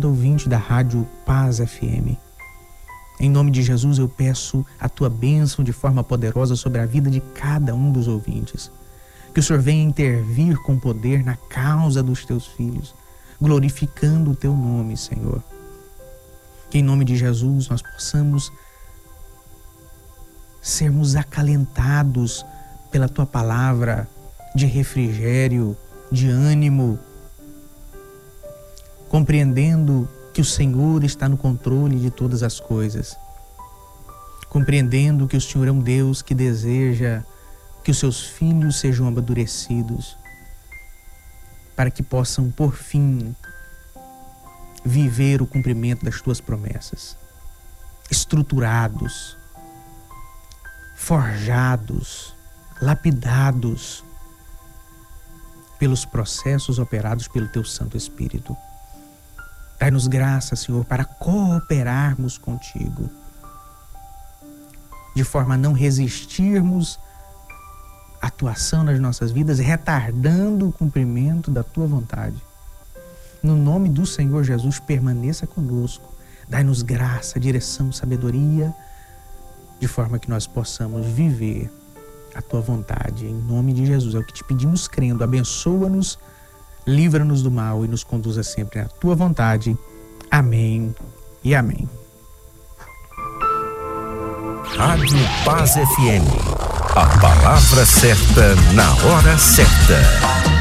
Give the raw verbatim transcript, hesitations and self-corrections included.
cada ouvinte da Rádio Paz F M. Em nome de Jesus, eu peço a tua bênção de forma poderosa sobre a vida de cada um dos ouvintes. Que o Senhor venha intervir com poder na causa dos teus filhos, glorificando o teu nome, Senhor. Que em nome de Jesus nós possamos sermos acalentados pela tua palavra de refrigério, de ânimo, compreendendo que o Senhor está no controle de todas as coisas, compreendendo que o Senhor é um Deus que deseja que os seus filhos sejam amadurecidos, para que possam, por fim, viver o cumprimento das tuas promessas, estruturados, forjados, lapidados pelos processos operados pelo teu Santo Espírito. Dai-nos graça, Senhor, para cooperarmos contigo, de forma a não resistirmos à tua ação nas nossas vidas, retardando o cumprimento da tua vontade. No nome do Senhor Jesus, permaneça conosco. Dai-nos graça, direção, sabedoria, de forma que nós possamos viver a tua vontade. Em nome de Jesus, é o que te pedimos crendo. Abençoa-nos, livra-nos do mal e nos conduza sempre à tua vontade. Amém e amém. Rádio Paz F M. A palavra certa na hora certa.